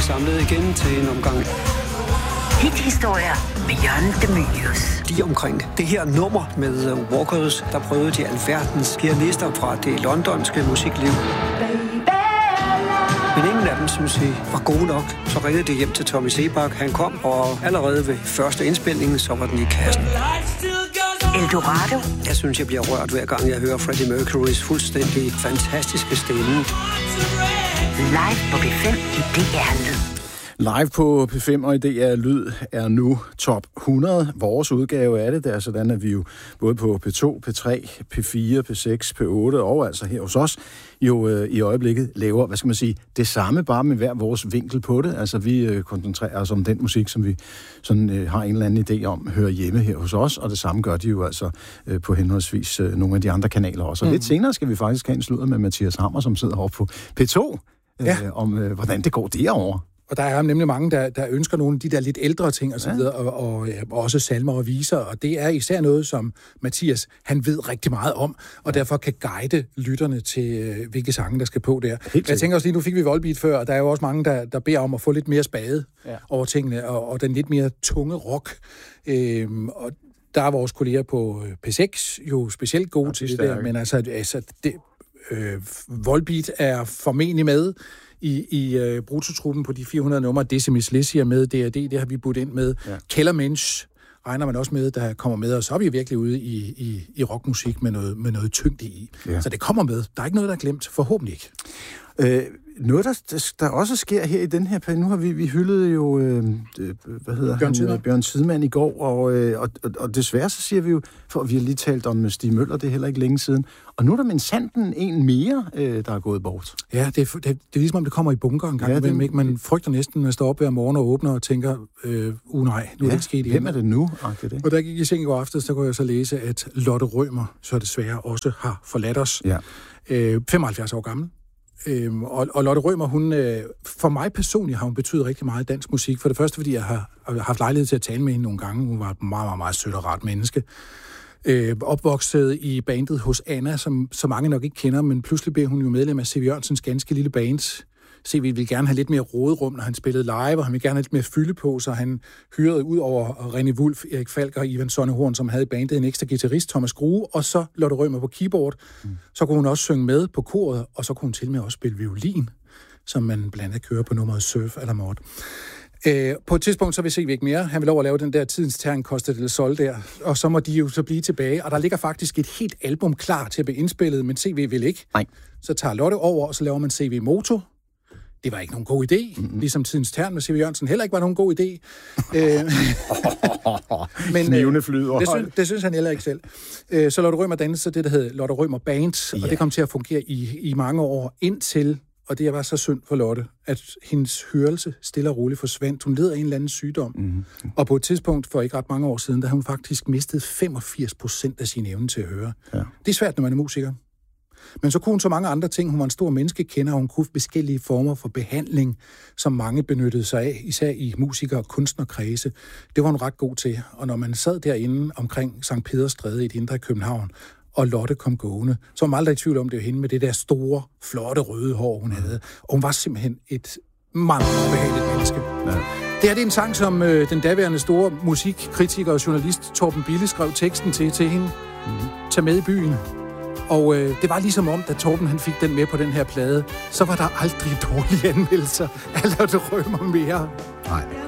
vi samlet igen til en omgang Hithistorier med Jørgen De Mylius. lige omkring det her nummer med Walkers, der prøvede de alverdens pianister fra det londonske musikliv. Men ingen af dem, synes vi, var gode nok. Så ringede det hjem til Tommy Sebak. Han kom, og allerede ved første indspilning, så var den i kassen. Eldorado. Jeg synes, jeg bliver rørt hver gang, jeg hører Freddie Mercurys fuldstændig fantastiske stemme. Live på P5 i DR Lyd. Live på P5 og i DR Lyd er nu top 100. Vores udgave af det, det er sådan, at vi jo både på P2, P3, P4, P6, P8 og altså her hos os jo i øjeblikket laver, hvad skal man sige, det samme, bare med hver vores vinkel på det. Altså vi koncentrerer os om den musik, som vi sådan har en eller anden idé om, hører hjemme her hos os, og det samme gør de jo altså på henholdsvis nogle af de andre kanaler også. Og lidt senere skal vi faktisk have en sludder med Mathias Hammer, som sidder heroppe på P2, om hvordan det går derovre. Og der er nemlig mange, der ønsker nogle af de der lidt ældre ting og så videre, og også salmer og viser, og det er især noget, som Mathias, han ved rigtig meget om, og derfor kan guide lytterne til, hvilke sange, der skal på der. Jeg tænker også lige, nu fik vi Volbeat før, og der er jo også mange, der beder om at få lidt mere spade over tingene, og den lidt mere tunge rock. Og der er vores kolleger på P6 jo specielt gode til det der, men altså Volbeat er formentlig med i brutotruppen på de 400 numre. Decimus Lizzy er med, DRD, det har vi budt ind med. Ja. Kellermensch regner man også med, der kommer med, og så er vi virkelig ude i rockmusik med noget tyngde i. Ja. Så det kommer med. Der er ikke noget, der er glemt. Forhåbentlig ikke. Noget, der også sker her i den her periode, nu har vi hyldede jo, Bjørn Tidemand i går, og desværre så siger vi jo, for vi har lige talt om Stig Møller, det er heller ikke længe siden, og nu er der minsandten en mere, der er gået bort. Ja, det er ligesom om det kommer i bunker en gang imellem, ikke? Man frygter næsten, når man står op hver morgen og åbner og tænker, nej, nu er det ikke sket igen. Hvem er det nu? Og der gik i seng i går aftes, der kunne jeg så læse, at Lotte Rømer så desværre også har forladt os. Ja. 75 år gammel. Og Lotte Rømer, hun, for mig personligt har hun betydet rigtig meget i dansk musik. For det første, fordi jeg har haft lejlighed til at tale med hende nogle gange. Hun var et meget, meget, meget sødt og rart menneske. Opvokset i bandet hos Anna, som så mange nok ikke kender, men pludselig blev hun jo medlem af C.V. Jørgensens ganske lille band. C.V. ville gerne have lidt mere råderum, når han spillede live, og han ville gerne have lidt mere fylde på, så han hyrede ud over René Wulff, Erik Falk og Ivan Sonnehorn, som havde i bandet, en ekstra guitarist, Thomas Grue, og så Lotte Rømer på keyboard. Så kunne hun også synge med på koret, og så kunne hun til med også spille violin, som man blandt andet kører på nummeret Surf eller Mort. På et tidspunkt, så vil C.V. ikke mere. Han vil lov at lave den der Tidens Tegn Costa del Sol der, og så må de jo så blive tilbage. Og der ligger faktisk et helt album klar til at blive indspillet, men C.V. vil ikke. Nej. Så tager Lotte over, og så laver man C.V. Moto. Det var ikke nogen god idé, ligesom Tidens Tern med C.V. Jørgensen heller ikke var nogen god idé. Men flyder. Det synes han heller ikke selv. Så Lotte Rømer dannede så det, der hed Lotte Rømer Band, og det kom til at fungere i mange år, indtil, og det var så synd for Lotte, at hendes hørelse stille og roligt forsvandt. Hun led af en eller anden sygdom. Og på et tidspunkt, for ikke ret mange år siden, der har hun faktisk mistet 85% af sin evne til at høre. Ja. Det er svært, når man er musiker. Men så kunne hun så mange andre ting. Hun var en stor menneskekender, og hun kunne forskellige former for behandling, som mange benyttede sig af, især i musiker- og kunstnerkredse. Det var hun ret god til. Og når man sad derinde omkring Sankt Peders Stræde i det indre København, og Lotte kom gående, så var man aldrig i tvivl om, det var hende med det der store, flotte røde hår, hun havde. Og hun var simpelthen et meget behageligt menneske. Ja. Det her det er en sang, som den daværende store musikkritiker og journalist Torben Bille skrev teksten til hende. Tag med i byen. Og det var ligesom om, da Torben han fik den med på den her plade, så var der aldrig dårlige anmeldelser af Lotte Rømer mere. Nej.